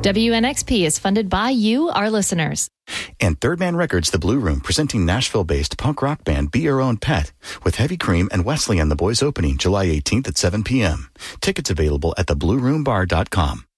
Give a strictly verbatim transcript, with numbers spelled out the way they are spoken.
W N X P is funded by you, our listeners. And Third Man Records, The Blue Room, presenting Nashville-based punk rock band Be Your Own Pet, with Heavy Cream and Wesley and the Boys opening July eighteenth at seven p.m. Tickets available at the blue room bar dot com.